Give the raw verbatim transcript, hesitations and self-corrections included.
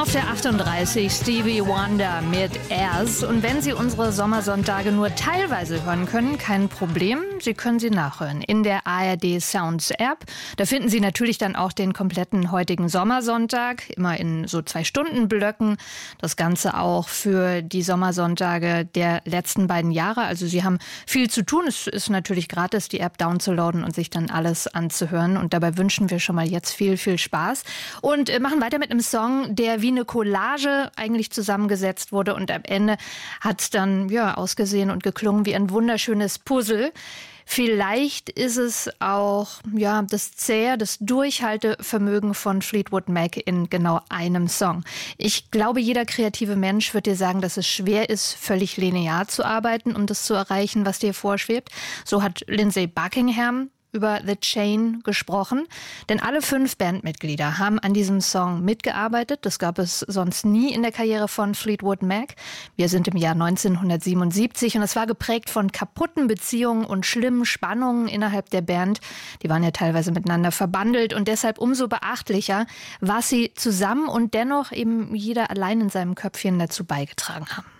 Auf der achtunddreißig Stevie Wonder mit Airs. Und wenn Sie unsere Sommersonntage nur teilweise hören können, kein Problem. Sie können sie nachhören in der A R D Sounds App. Da finden Sie natürlich dann auch den kompletten heutigen Sommersonntag, immer in so zwei Stunden Blöcken. Das Ganze auch für die Sommersonntage der letzten beiden Jahre. Also Sie haben viel zu tun. Es ist natürlich gratis, die App downzuladen und sich dann alles anzuhören. Und dabei wünschen wir schon mal jetzt viel, viel Spaß. Und äh, machen weiter mit einem Song, der wie eine Collage eigentlich zusammengesetzt wurde. Und am Ende hat es dann ja ausgesehen und geklungen wie ein wunderschönes Puzzle. Vielleicht ist es auch ja das zähe, das Durchhaltevermögen von Fleetwood Mac in genau einem Song. Ich glaube, jeder kreative Mensch wird dir sagen, dass es schwer ist, völlig linear zu arbeiten, um das zu erreichen, was dir vorschwebt. So hat Lindsey Buckingham über The Chain gesprochen, denn alle fünf Bandmitglieder haben an diesem Song mitgearbeitet. Das gab es sonst nie in der Karriere von Fleetwood Mac. Wir sind im Jahr neunzehnhundertsiebenundsiebzig und es war geprägt von kaputten Beziehungen und schlimmen Spannungen innerhalb der Band. Die waren ja teilweise miteinander verbandelt und deshalb umso beachtlicher, was sie zusammen und dennoch eben jeder allein in seinem Köpfchen dazu beigetragen haben.